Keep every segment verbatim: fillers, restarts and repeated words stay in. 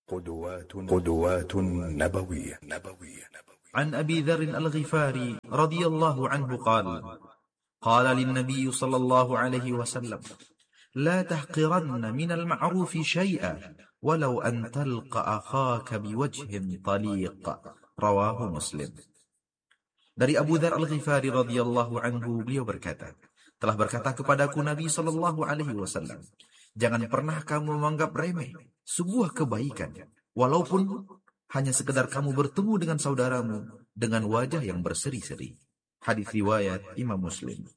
قدوات قدوات نبوية نبوية عن أبي ذر الغفاري رضي الله عنه قال قال للنبي صلى الله عليه وسلم لا تحقرن من المعروف شيئا ولو أن تلقى أخاك بوجه طليق. رواه مسلم. Dari Abu Dzar Al-Ghifari radhiyallahu anhu, beliau berkata, telah berkata kepadaku Nabi sallallahu alaihi wasallam, jangan pernah kamu menganggap remeh sebuah kebaikan, walaupun hanya sekedar kamu bertemu dengan saudaramu dengan wajah yang berseri-seri. Hadis riwayat Imam Muslim.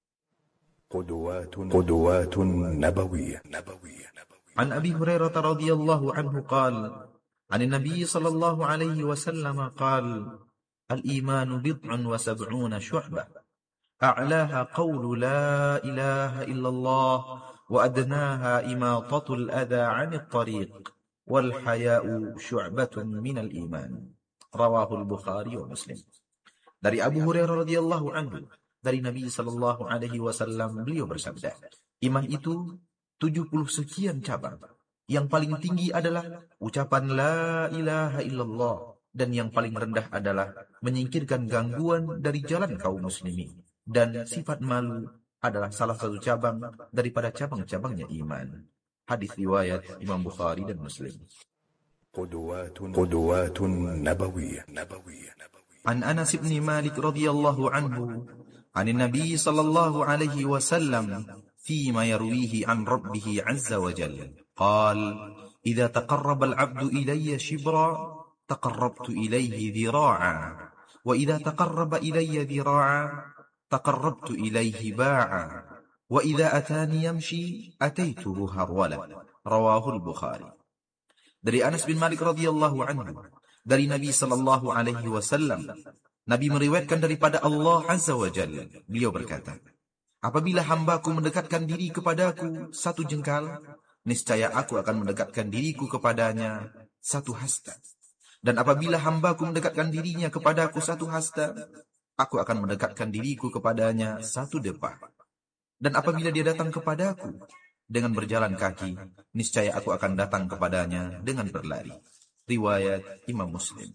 قدوات قدوات نبوية نبوية عن أبي هريرة رضي الله عنه قال عن النبي صلى الله عليه وسلم قال الإيمان بضع وسبعون شعبة أعلاها قول لا إله إلا الله وأدناها إماطة الأذى عن الطريق والحياء شعبة من الإيمان. رواه البخاري ومسلم. Dari Abu Hurairah radhiyallahu anhu, dari Nabi sallallahu alaihi wasallam, beliau bersabda, iman itu tujuh puluh sekian cabang. Yang paling tinggi adalah ucapan la ilaha illallah, dan yang paling rendah adalah menyingkirkan gangguan dari jalan kaum muslimin. Dan sifat malu adalah salah satu cabang daripada cabang-cabangnya iman. Hadis riwayat Imam Bukhari dan Muslim. قدوات قدوات نبوية نبوية عن أنس بن مالك رضي الله عنه عن النبي صلى الله عليه وسلم فيما يرويه عن ربه عز وجل قال إذا تقرب العبد إلي شبرا تقربت إليه ذراعا وإذا تقرب إلي ذراعا تقربت إليه باعا وإذا أتاني يمشي أتيته هرولا. رواه البخاري. Dari Anas bin Malik radhiyallahu anhu, dari Nabi sallallahu alaihi wasallam, Nabi meriwayatkan daripada Allah azza wa jalla, beliau berkata, apabila hambaku mendekatkan diri kepadaku satu jengkal, niscaya aku akan mendekatkan diriku kepadanya satu hasta. Dan apabila hambaku mendekatkan dirinya kepadaku satu hasta, aku akan mendekatkan diriku kepadanya satu depa. Dan apabila dia datang kepadaku dengan berjalan kaki, niscaya aku akan datang kepadanya dengan berlari. Riwayat Imam Muslim.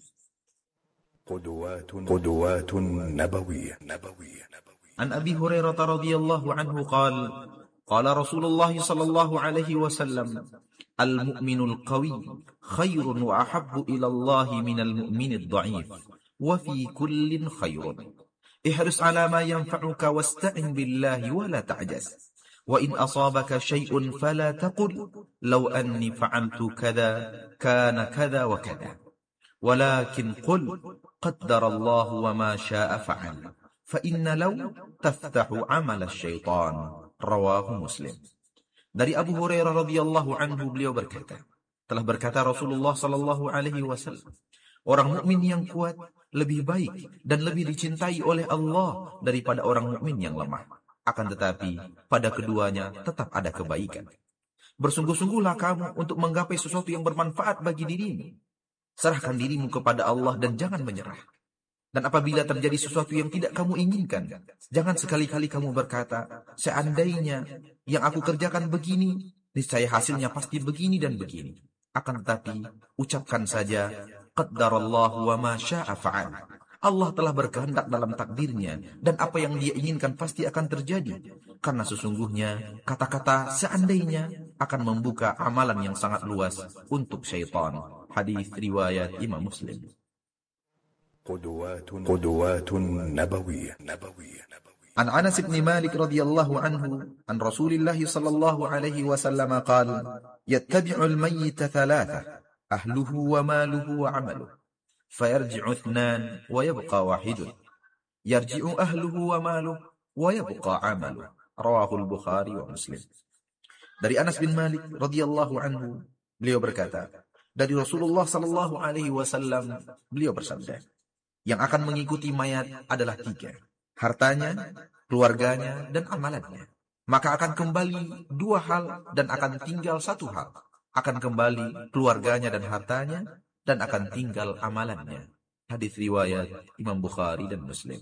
قدوات قدوات نبوية نبوية عن أبي هريرة رضي الله عنه قال قال رسول الله صلى الله عليه وسلم المؤمن القوي خير وأحب إلى الله من المؤمن الضعيف وفي كل خير احرص على ما ينفعك واستعن بالله ولا تعجز وإن أصابك شيء فلا تقل لو أني فعلت كذا كان كذا وكذا ولكن قل قدر الله وما شاء فعل فإن لو تفتح عمل الشيطان. رواه مسلم. Dari Abu Hurairah radhiyallahu anhu, beliau berkata, telah berkata Rasulullah sallallahu alaihi wasallam, orang mukmin yang kuat lebih baik dan lebih dicintai oleh Allah daripada orang mukmin yang lemah. Akan tetapi pada keduanya tetap ada kebaikan. Bersungguh-sungguhlah kamu untuk menggapai sesuatu yang bermanfaat bagi dirimu. Serahkan dirimu kepada Allah dan jangan menyerah. Dan apabila terjadi sesuatu yang tidak kamu inginkan, jangan sekali-kali kamu berkata, seandainya yang aku kerjakan begini, niscaya hasilnya pasti begini dan begini. Akan tetapi ucapkan saja, qaddarallahu wa ma syaa fa'al. Allah telah berkehendak dalam takdirnya, dan apa yang dia inginkan pasti akan terjadi. Karena sesungguhnya kata-kata seandainya akan membuka amalan yang sangat luas untuk syaitan. Hadis riwayat Imam Muslim. قدوات قدوات نبوية نبوية عن أنس بن مالك رضي الله عنه عن رسول الله صلى الله عليه وسلم قال يتبع الميت ثلاثة أهله وماله وعمله فيرجع اثنان ويبقى واحد يرجع أهله وماله ويبقى عمله. رواه البخاري ومسلم. Dari Anas bin Malik radhiyallahu anhu, beliau berkata, dari Rasulullah sallallahu alaihi wasallam, beliau bersabda, yang akan mengikuti mayat adalah tiga, hartanya, keluarganya, dan amalannya. Maka akan kembali dua hal dan akan tinggal satu hal. Akan kembali keluarganya dan hartanya, dan akan tinggal amalannya. Hadis riwayat Imam Bukhari dan Muslim.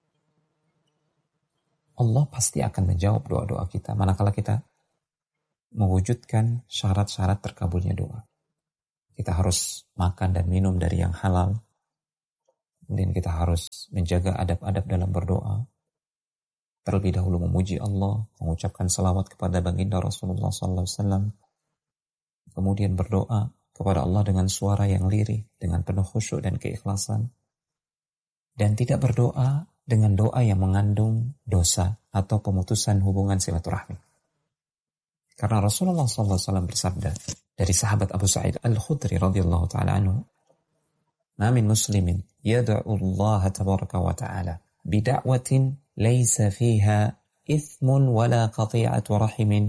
Allah pasti akan menjawab doa-doa kita manakala kita mewujudkan syarat-syarat terkabulnya doa. Kita harus makan dan minum dari yang halal. Kemudian kita harus menjaga adab-adab dalam berdoa. Terlebih dahulu memuji Allah, mengucapkan salawat kepada baginda Rasulullah sallallahu alaihi wasallam. Kemudian berdoa kepada Allah dengan suara yang lirih, dengan penuh khusyuk dan keikhlasan. Dan tidak berdoa dengan doa yang mengandung dosa atau pemutusan hubungan silaturahmi. Karena Rasulullah sallallahu alaihi wasallam bersabda dari sahabat Abu Sa'id Al-Khudri radhiyallahu ta'ala anhu, "Ma min muslimin yad'u Allah tabaraka wa ta'ala bida'watin laysa fiha ithmun wala qati'atu rahimin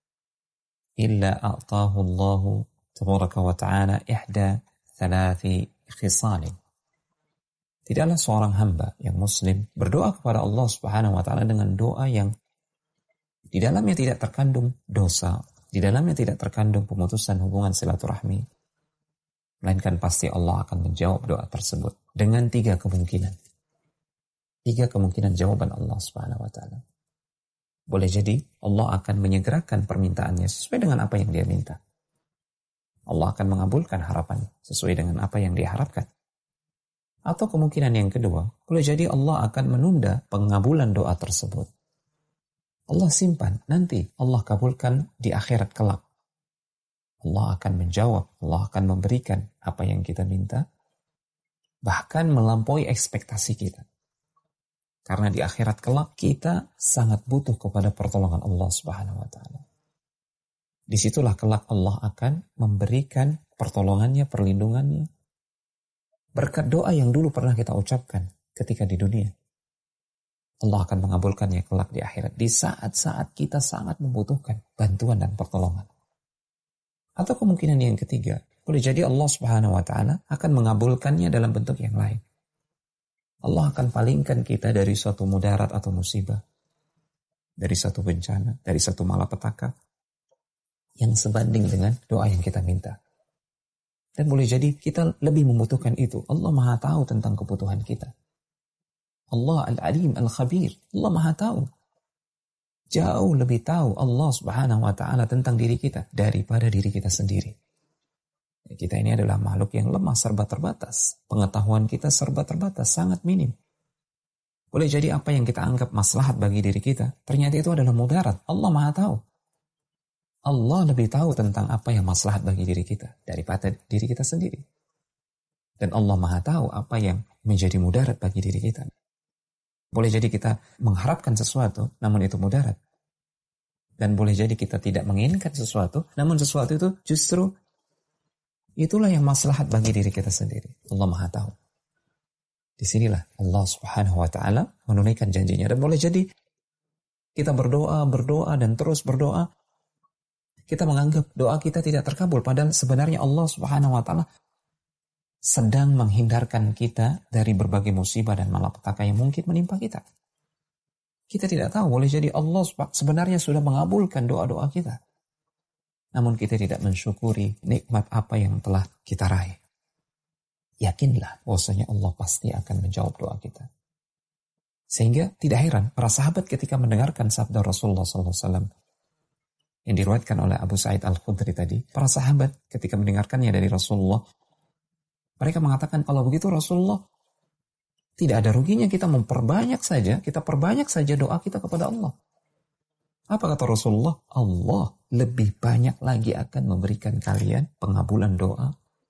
illa a'tahu Allah tabaraka wa ta'ala ihda thalathi khisalin." Tidaklah seorang hamba yang muslim berdoa kepada Allah Subhanahu wa taala dengan doa yang di dalamnya tidak terkandung dosa, di dalamnya tidak terkandung pemutusan hubungan silaturahmi, melainkan pasti Allah akan menjawab doa tersebut dengan tiga kemungkinan. Tiga kemungkinan jawaban Allah Subhanahu wa taala. Boleh jadi Allah akan menyegerakan permintaannya sesuai dengan apa yang dia minta. Allah akan mengabulkan harapannya sesuai dengan apa yang dia harapkan. Atau kemungkinan yang kedua, boleh jadi Allah akan menunda pengabulan doa tersebut. Allah simpan, nanti Allah kabulkan di akhirat kelak. Allah akan menjawab, Allah akan memberikan apa yang kita minta, bahkan melampaui ekspektasi kita. Karena di akhirat kelak kita sangat butuh kepada pertolongan Allah Subhanahu wa taala. Disitulah kelak Allah akan memberikan pertolongannya, perlindungannya, berkat doa yang dulu pernah kita ucapkan ketika di dunia. Allah akan mengabulkannya kelak di akhirat, di saat-saat kita sangat membutuhkan bantuan dan pertolongan. Atau kemungkinan yang ketiga, boleh jadi Allah Subhanahu wa taala akan mengabulkannya dalam bentuk yang lain. Allah akan palingkan kita dari suatu mudarat atau musibah, dari satu bencana, dari satu malapetaka yang sebanding dengan doa yang kita minta. Dan boleh jadi kita lebih membutuhkan itu. Allah Maha tahu tentang kebutuhan kita. Allah Al-Alim Al-Khabir. Allah Maha tahu. Jauh lebih tahu Allah Subhanahu wa taala tentang diri kita daripada diri kita sendiri. Kita ini adalah makhluk yang lemah, serba terbatas. Pengetahuan kita serba terbatas, sangat minim. Boleh jadi apa yang kita anggap maslahat bagi diri kita, ternyata itu adalah mudarat. Allah Maha tahu. Allah lebih tahu tentang apa yang maslahat bagi diri kita daripada diri kita sendiri. Dan Allah Maha tahu apa yang menjadi mudarat bagi diri kita. Boleh jadi kita mengharapkan sesuatu, namun itu mudarat. Dan boleh jadi kita tidak menginginkan sesuatu, namun sesuatu itu justru itulah yang maslahat bagi diri kita sendiri. Allah Maha tahu. Disinilah Allah Subhanahu wa taala menunaikan janjinya. Dan boleh jadi kita berdoa, berdoa dan terus berdoa, kita menganggap doa kita tidak terkabul, padahal sebenarnya Allah Subhanahu wa taala sedang menghindarkan kita dari berbagai musibah dan malapetaka yang mungkin menimpa kita. Kita tidak tahu, boleh jadi Allah sebenarnya sudah mengabulkan doa-doa kita. Namun kita tidak mensyukuri nikmat apa yang telah kita raih. Yakinlah bahwasanya Allah pasti akan menjawab doa kita. Sehingga tidak heran para sahabat ketika mendengarkan sabda Rasulullah sallallahu alaihi wasallam yang diriwayatkan oleh Abu Sa'id Al-Khudri tadi, para sahabat ketika mendengarkannya dari Rasulullah, mereka mengatakan, kalau begitu Rasulullah, tidak ada ruginya kita memperbanyak saja, kita perbanyak saja doa kita kepada Allah. Apa kata Rasulullah? Allah lebih banyak lagi akan memberikan kalian pengabulan doa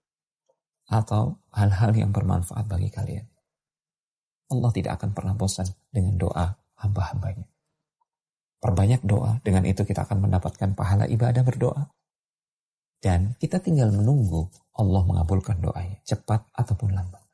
atau hal-hal yang bermanfaat bagi kalian. Allah tidak akan pernah bosan dengan doa hamba-hambanya. Perbanyak doa, dengan itu kita akan mendapatkan pahala ibadah berdoa. Dan kita tinggal menunggu Allah mengabulkan doanya, cepat ataupun lambat.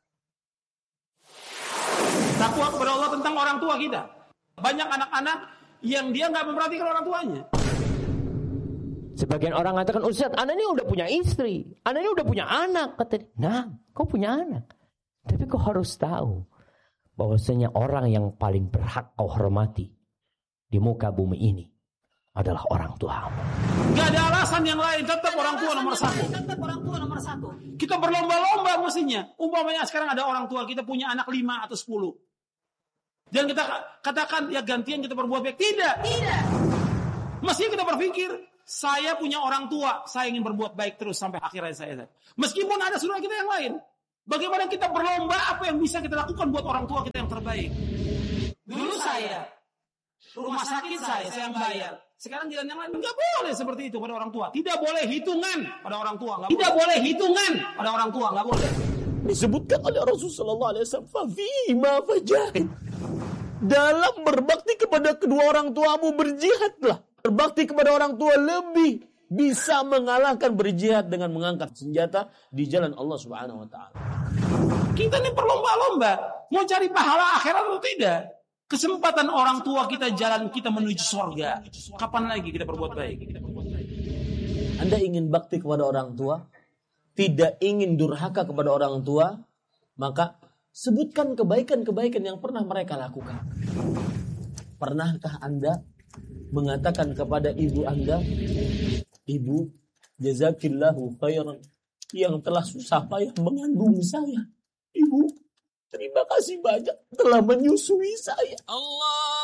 Takwa kepada Allah tentang orang tua kita. Banyak anak-anak yang dia nggak memperhatikan orang tuanya. Sebagian orang mengatakan, Ustaz, anak ini udah punya istri, anak ini udah punya anak. Kata dia, nah, kau punya anak. Tapi kau harus tahu bahwasanya orang yang paling berhak kau hormati di muka bumi ini adalah orang tua. Gak ada alasan yang lain, tetap orang tua nomor satu. Tetap orang tua nomor satu. Kita berlomba-lomba mestinya. Umpamanya sekarang ada orang tua kita punya anak lima atau sepuluh. Jangan kita katakan ya gantian kita berbuat baik. Tidak. Tidak. Mestinya kita berpikir Saya punya orang tua, saya ingin berbuat baik terus sampai akhir hayat saya. Meskipun ada saudara kita yang lain. Bagaimana kita berlomba apa yang bisa kita lakukan buat orang tua kita yang terbaik. Dulu saya, rumah sakit saya, saya yang bayar. Sekarang jalan yang lain. Enggak boleh seperti itu pada orang tua. Tidak boleh hitungan pada orang tua. Nggak Tidak boleh. boleh hitungan pada orang tua. Nggak boleh. Disebutkan oleh Rasulullah shallallahu alaihi wasallam, "Fafima fajahid." Dalam berbakti kepada kedua orang tuamu, berjihadlah. Berbakti kepada orang tua lebih bisa mengalahkan berjihad dengan mengangkat senjata di jalan Allah Subhanahu wa taala. Kita ini berlomba-lomba mau cari pahala akhirat atau tidak. Kesempatan orang tua kita jalan kita menuju surga. Kapan lagi kita berbuat baik? Anda ingin bakti kepada orang tua, tidak ingin durhaka kepada orang tua, maka sebutkan kebaikan-kebaikan yang pernah mereka lakukan. Pernahkah Anda mengatakan kepada ibu Anda, "Ibu, jazakillahu khairan yang telah susah payah mengandung saya. Ibu, terima kasih banyak telah menyusui saya." Allah